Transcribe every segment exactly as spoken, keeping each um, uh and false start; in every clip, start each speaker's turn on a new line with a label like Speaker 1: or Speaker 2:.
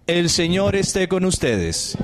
Speaker 1: El Señor esté con ustedes.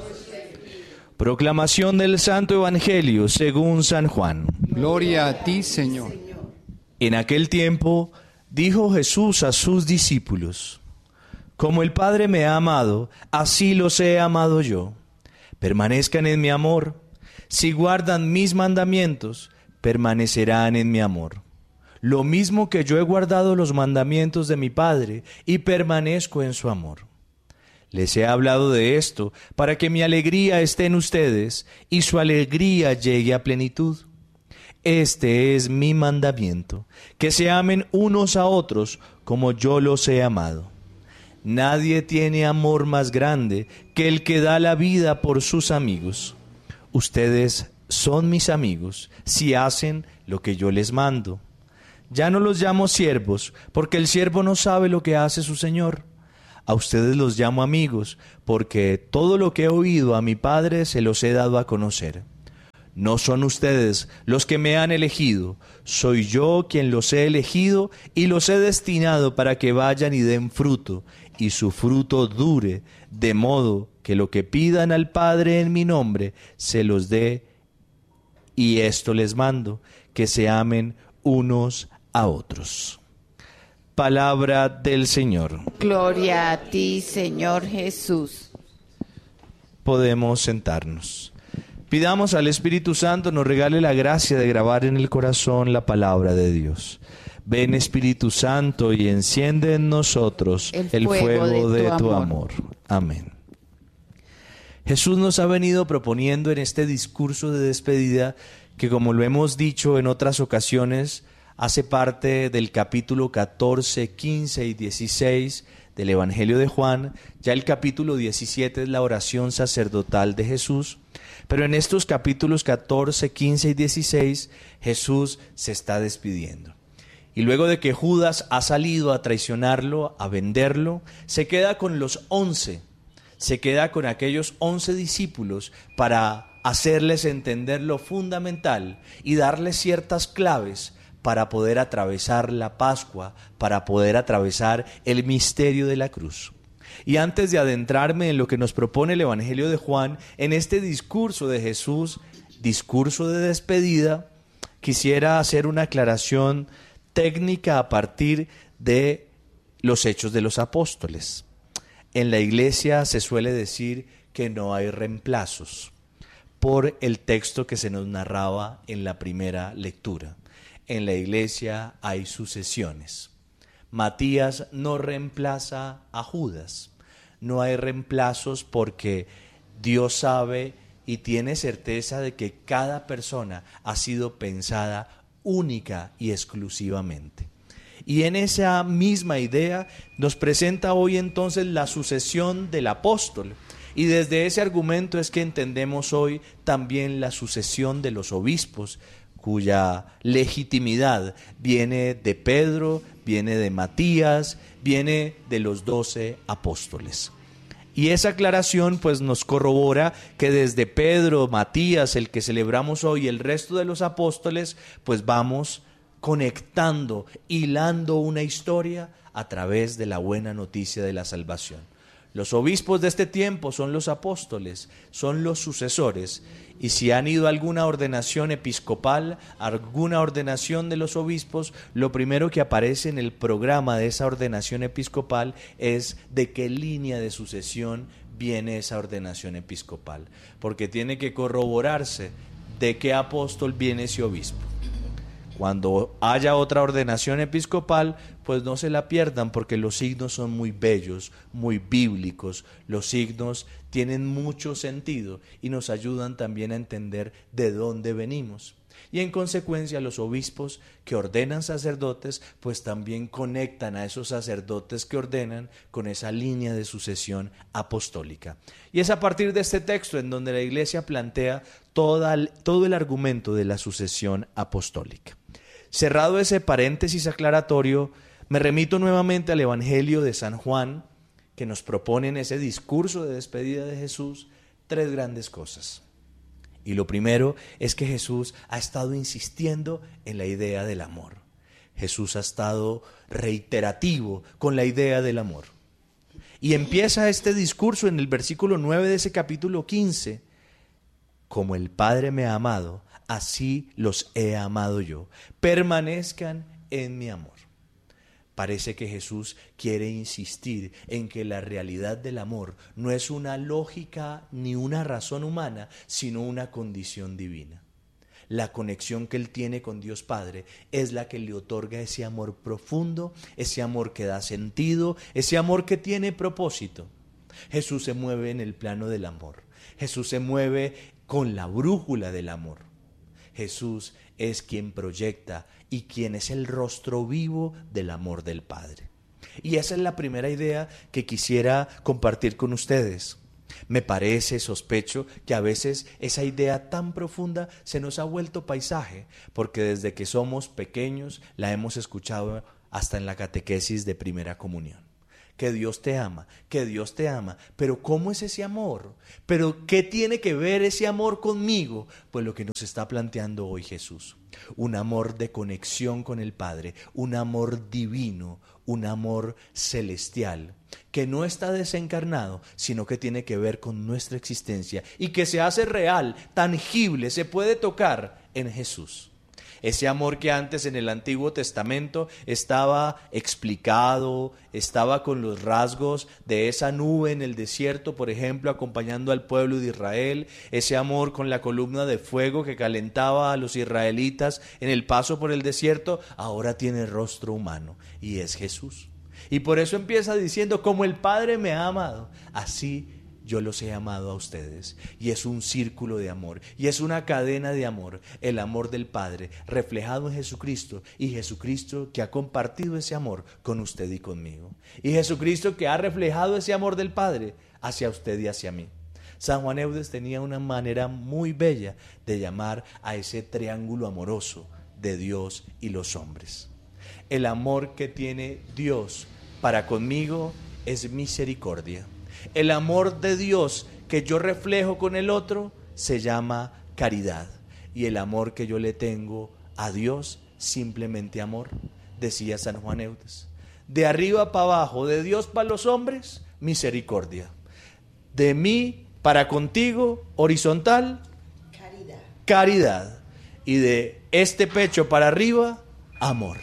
Speaker 1: Proclamación del Santo Evangelio según San Juan.
Speaker 2: Gloria a ti, Señor.
Speaker 1: En aquel tiempo dijo Jesús a sus discípulos: Como el Padre me ha amado, así los he amado yo. Permanezcan en mi amor. Si guardan mis mandamientos, permanecerán en mi amor. Lo mismo que yo he guardado los mandamientos de mi Padre y permanezco en su amor. Les he hablado de esto para que mi alegría esté en ustedes y su alegría llegue a plenitud. Este es mi mandamiento, que se amen unos a otros como yo los he amado. Nadie tiene amor más grande que el que da la vida por sus amigos. Ustedes son mis amigos si hacen lo que yo les mando. Ya no los llamo siervos, porque el siervo no sabe lo que hace su señor. A ustedes los llamo amigos, porque todo lo que he oído a mi Padre se los he dado a conocer. No son ustedes los que me han elegido, soy yo quien los he elegido y los he destinado para que vayan y den fruto, y su fruto dure, de modo que lo que pidan al Padre en mi nombre se los dé. Y esto les mando, que se amen unos a otros. Palabra del Señor.
Speaker 3: Gloria a ti, Señor Jesús.
Speaker 1: Podemos sentarnos. Pidamos al Espíritu Santo nos regale la gracia de grabar en el corazón la palabra de Dios. Ven, Espíritu Santo, y enciende en nosotros el, el fuego, fuego de, de tu, tu amor. amor. Amén. Jesús nos ha venido proponiendo en este discurso de despedida, que como lo hemos dicho en otras ocasiones, hace parte del capítulo catorce, quince y dieciséis del Evangelio de Juan. Ya el capítulo diecisiete es la oración sacerdotal de Jesús. Pero en estos capítulos catorce, quince y dieciséis, Jesús se está despidiendo. Y luego de que Judas ha salido a traicionarlo, a venderlo, se queda con los once. Se queda con aquellos once discípulos para hacerles entender lo fundamental y darles ciertas claves para poder atravesar la Pascua, para poder atravesar el misterio de la cruz. Y antes de adentrarme en lo que nos propone el Evangelio de Juan, en este discurso de Jesús, discurso de despedida, quisiera hacer una aclaración técnica a partir de los Hechos de los Apóstoles. En la iglesia se suele decir que no hay reemplazos por el texto que se nos narraba en la primera lectura. En la iglesia hay sucesiones. Matías no reemplaza a Judas. No hay reemplazos porque Dios sabe y tiene certeza de que cada persona ha sido pensada única y exclusivamente. Y en esa misma idea nos presenta hoy entonces la sucesión del apóstol. Y desde ese argumento es que entendemos hoy también la sucesión de los obispos, cuya legitimidad viene de Pedro, viene de Matías, viene de los doce apóstoles. Y esa aclaración pues nos corrobora que desde Pedro, Matías, el que celebramos hoy, y el resto de los apóstoles, pues vamos conectando, hilando una historia a través de la buena noticia de la salvación. Los obispos de este tiempo son los apóstoles, son los sucesores, y si han ido a alguna ordenación episcopal, alguna ordenación de los obispos, lo primero que aparece en el programa de esa ordenación episcopal es de qué línea de sucesión viene esa ordenación episcopal, porque tiene que corroborarse de qué apóstol viene ese obispo. Cuando haya otra ordenación episcopal, pues no se la pierdan, porque los signos son muy bellos, muy bíblicos. Los signos tienen mucho sentido y nos ayudan también a entender de dónde venimos. Y en consecuencia los obispos que ordenan sacerdotes, pues también conectan a esos sacerdotes que ordenan con esa línea de sucesión apostólica. Y es a partir de este texto en donde la Iglesia plantea toda, todo el argumento de la sucesión apostólica. Cerrado ese paréntesis aclaratorio, me remito nuevamente al Evangelio de San Juan, que nos propone en ese discurso de despedida de Jesús tres grandes cosas. Y lo primero es que Jesús ha estado insistiendo en la idea del amor. Jesús ha estado reiterativo con la idea del amor. Y empieza este discurso en el versículo nueve de ese capítulo quince. Como el Padre me ha amado, así los he amado yo. Permanezcan en mi amor. Parece que Jesús quiere insistir en que la realidad del amor no es una lógica ni una razón humana, sino una condición divina. La conexión que Él tiene con Dios Padre es la que le otorga ese amor profundo, ese amor que da sentido, ese amor que tiene propósito. Jesús se mueve en el plano del amor. Jesús se mueve con la brújula del amor. Jesús es quien proyecta y quien es el rostro vivo del amor del Padre. Y esa es la primera idea que quisiera compartir con ustedes. Me parece, sospecho, que a veces esa idea tan profunda se nos ha vuelto paisaje, porque desde que somos pequeños la hemos escuchado hasta en la catequesis de primera comunión. Que Dios te ama, que Dios te ama, pero ¿cómo es ese amor? ¿Pero qué tiene que ver ese amor conmigo? Pues lo que nos está planteando hoy Jesús, un amor de conexión con el Padre, un amor divino, un amor celestial, que no está desencarnado, sino que tiene que ver con nuestra existencia y que se hace real, tangible, se puede tocar en Jesús. Ese amor que antes en el Antiguo Testamento estaba explicado, estaba con los rasgos de esa nube en el desierto, por ejemplo, acompañando al pueblo de Israel, ese amor con la columna de fuego que calentaba a los israelitas en el paso por el desierto, ahora tiene rostro humano y es Jesús. Y por eso empieza diciendo, como el Padre me ha amado, así yo los he amado a ustedes. Y es un círculo de amor, y es una cadena de amor, el amor del Padre reflejado en Jesucristo, y Jesucristo que ha compartido ese amor con usted y conmigo, y Jesucristo que ha reflejado ese amor del Padre hacia usted y hacia mí. San Juan Eudes tenía una manera muy bella de llamar a ese triángulo amoroso de Dios y los hombres. El amor que tiene Dios para conmigo es misericordia. El amor de Dios que yo reflejo con el otro se llama caridad. Y el amor que yo le tengo a Dios, simplemente amor, decía San Juan Eudes. De arriba para abajo, de Dios para los hombres, misericordia. De mí para contigo, horizontal, caridad. Caridad. Y de este pecho para arriba, amor.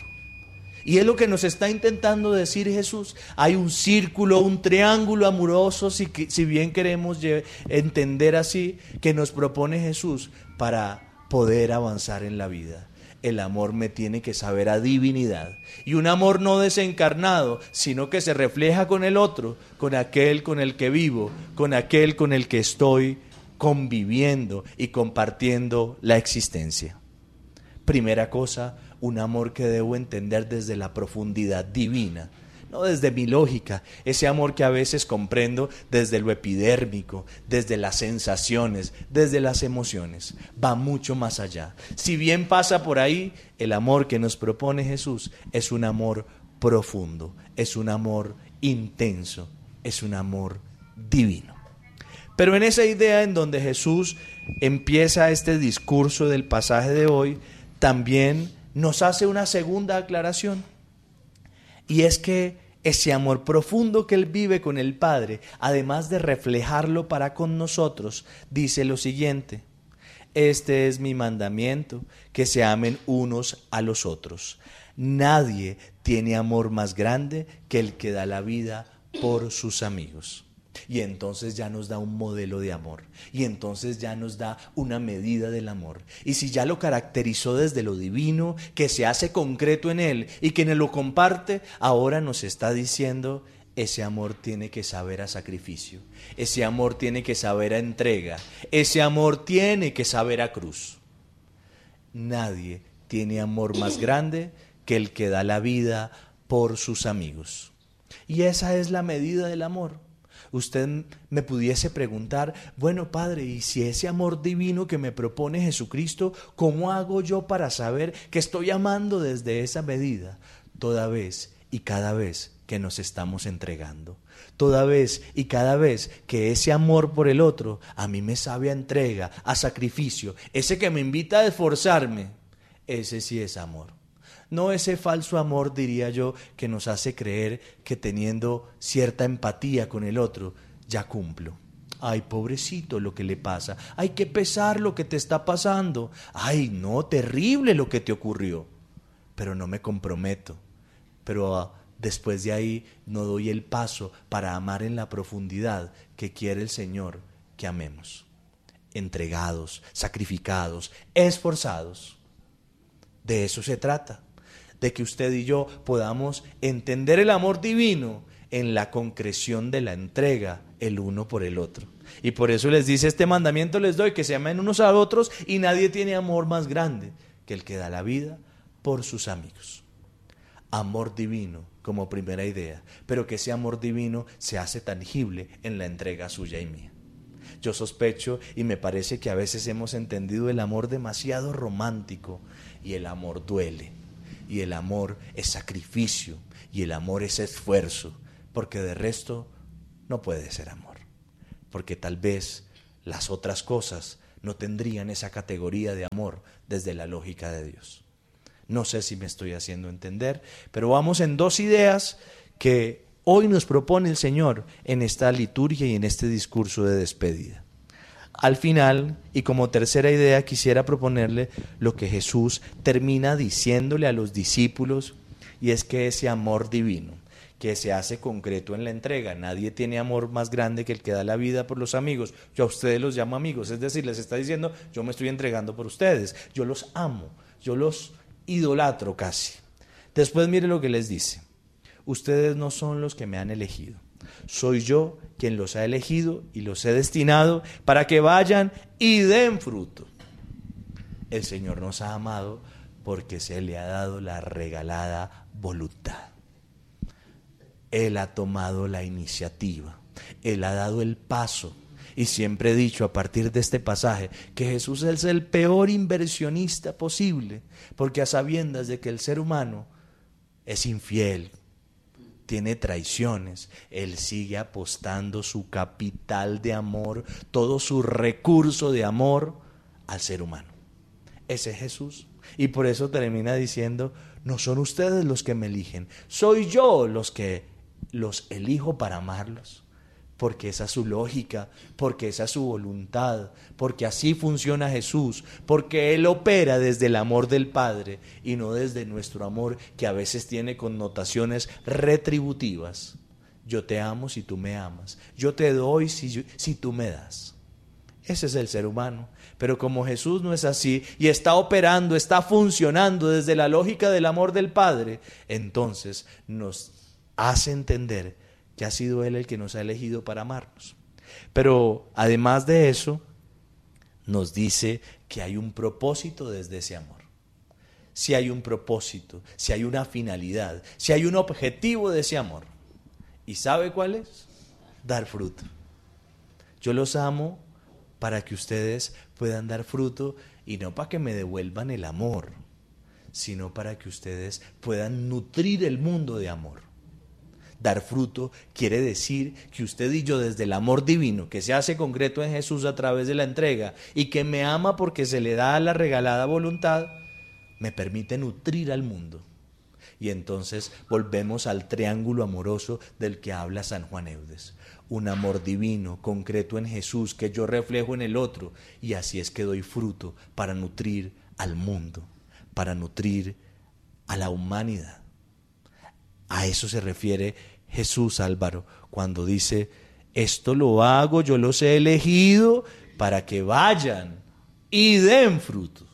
Speaker 1: Y es lo que nos está intentando decir Jesús. Hay un círculo, un triángulo amoroso, si, si bien queremos entender así, que nos propone Jesús para poder avanzar en la vida. El amor me tiene que saber a divinidad. Y un amor no desencarnado, sino que se refleja con el otro, con aquel con el que vivo, con aquel con el que estoy conviviendo y compartiendo la existencia. Primera cosa, un amor que debo entender desde la profundidad divina, no desde mi lógica, ese amor que a veces comprendo desde lo epidérmico, desde las sensaciones, desde las emociones, va mucho más allá. Si bien pasa por ahí, el amor que nos propone Jesús es un amor profundo, es un amor intenso, es un amor divino. Pero en esa idea en donde Jesús empieza este discurso del pasaje de hoy, también nos hace una segunda aclaración, y es que ese amor profundo que Él vive con el Padre, además de reflejarlo para con nosotros, dice lo siguiente: este es mi mandamiento, que se amen unos a los otros. Nadie tiene amor más grande que el que da la vida por sus amigos. Y entonces ya nos da un modelo de amor, y entonces ya nos da una medida del amor. Y si ya lo caracterizó desde lo divino, que se hace concreto en Él y que nos lo comparte, ahora nos está diciendo, ese amor tiene que saber a sacrificio, ese amor tiene que saber a entrega, ese amor tiene que saber a cruz. Nadie tiene amor más grande que el que da la vida por sus amigos. Y esa es la medida del amor. Usted me pudiese preguntar, bueno, Padre, y si ese amor divino que me propone Jesucristo, ¿cómo hago yo para saber que estoy amando desde esa medida? Toda vez y cada vez que nos estamos entregando, toda vez y cada vez que ese amor por el otro a mí me sabe a entrega, a sacrificio, ese que me invita a esforzarme, ese sí es amor. No ese falso amor, diría yo, que nos hace creer que teniendo cierta empatía con el otro, ya cumplo. Ay, pobrecito lo que le pasa. Ay, qué pesar lo que te está pasando. Ay, no, terrible lo que te ocurrió. Pero no me comprometo. Pero uh, después de ahí no doy el paso para amar en la profundidad que quiere el Señor que amemos. Entregados, sacrificados, esforzados. De eso se trata. De que usted y yo podamos entender el amor divino en la concreción de la entrega el uno por el otro. Y por eso les dice, este mandamiento les doy, que se amen unos a otros, y nadie tiene amor más grande que el que da la vida por sus amigos. Amor divino como primera idea, pero que ese amor divino se hace tangible en la entrega suya y mía. Yo sospecho y me parece que a veces hemos entendido el amor demasiado romántico, y el amor duele, y el amor es sacrificio, y el amor es esfuerzo, porque de resto no puede ser amor, porque tal vez las otras cosas no tendrían esa categoría de amor desde la lógica de Dios. No sé si me estoy haciendo entender, pero vamos en dos ideas que hoy nos propone el Señor en esta liturgia y en este discurso de despedida. Al final, y como tercera idea, quisiera proponerle lo que Jesús termina diciéndole a los discípulos, y es que ese amor divino, que se hace concreto en la entrega. Nadie tiene amor más grande que el que da la vida por los amigos. Yo a ustedes los llamo amigos, es decir, les está diciendo, yo me estoy entregando por ustedes, yo los amo, yo los idolatro casi. Después mire lo que les dice, ustedes no son los que me han elegido, soy yo quien los ha elegido y los he destinado para que vayan y den fruto. El Señor nos ha amado porque se le ha dado la regalada voluntad. Él ha tomado la iniciativa, Él ha dado el paso. Y siempre he dicho a partir de este pasaje que Jesús es el peor inversionista posible, porque a sabiendas de que el ser humano es infiel, tiene traiciones, Él sigue apostando su capital de amor, todo su recurso de amor al ser humano. Ese es Jesús. Y por eso termina diciendo, no son ustedes los que me eligen, soy yo los que los elijo para amarlos. Porque esa es su lógica, porque esa es su voluntad, porque así funciona Jesús, porque Él opera desde el amor del Padre y no desde nuestro amor que a veces tiene connotaciones retributivas. Yo te amo si tú me amas, yo te doy si, si tú me das. Ese es el ser humano, pero como Jesús no es así y está operando, está funcionando desde la lógica del amor del Padre, entonces nos hace entender que ha sido Él el que nos ha elegido para amarnos. Pero además de eso, nos dice que hay un propósito desde ese amor. Si hay un propósito, si hay una finalidad, si hay un objetivo de ese amor. ¿Y sabe cuál es? Dar fruto. Yo los amo para que ustedes puedan dar fruto y no para que me devuelvan el amor, sino para que ustedes puedan nutrir el mundo de amor. Dar fruto quiere decir que usted y yo, desde el amor divino que se hace concreto en Jesús a través de la entrega y que me ama porque se le da la regalada voluntad, me permite nutrir al mundo. Y entonces volvemos al triángulo amoroso del que habla San Juan Eudes. Un amor divino, concreto en Jesús, que yo reflejo en el otro, y así es que doy fruto para nutrir al mundo, para nutrir a la humanidad. A eso se refiere Jesús, Álvaro, cuando dice, esto lo hago, yo los he elegido para que vayan y den fruto.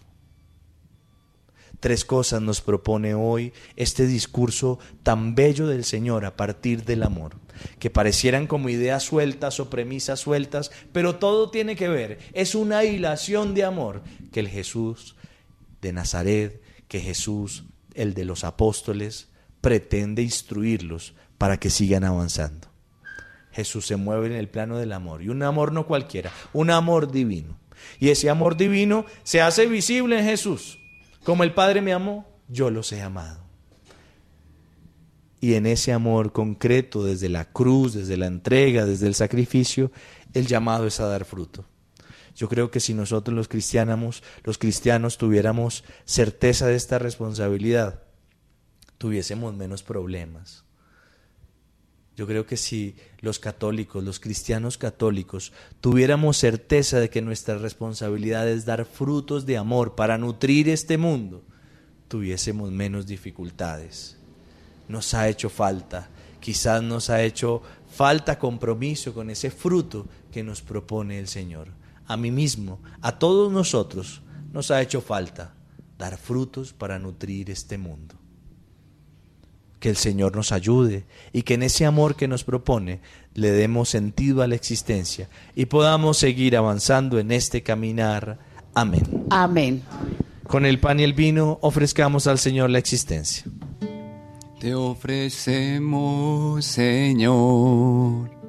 Speaker 1: Tres cosas nos propone hoy este discurso tan bello del Señor a partir del amor, que parecieran como ideas sueltas o premisas sueltas, pero todo tiene que ver, es una hilación de amor que el Jesús de Nazaret, que Jesús, el de los apóstoles, pretende instruirlos para que sigan avanzando. Jesús se mueve en el plano del amor, y un amor no cualquiera, un amor divino. Y ese amor divino se hace visible en Jesús. Como el Padre me amó, yo los he amado. Y en ese amor concreto, desde la cruz, desde la entrega, desde el sacrificio, el llamado es a dar fruto. Yo creo que si nosotros los cristianos, los cristianos tuviéramos certeza de esta responsabilidad, tuviésemos menos problemas. Yo creo que si los católicos, los cristianos católicos, tuviéramos certeza de que nuestra responsabilidad es dar frutos de amor para nutrir este mundo, tuviésemos menos dificultades. Nos ha hecho falta, quizás nos ha hecho falta compromiso con ese fruto que nos propone el Señor. A mí mismo, a todos nosotros, nos ha hecho falta dar frutos para nutrir este mundo. Que el Señor nos ayude y que en ese amor que nos propone le demos sentido a la existencia y podamos seguir avanzando en este caminar. Amén.
Speaker 3: Amén.
Speaker 1: Con el pan y el vino ofrezcamos al Señor la existencia.
Speaker 2: Te ofrecemos, Señor,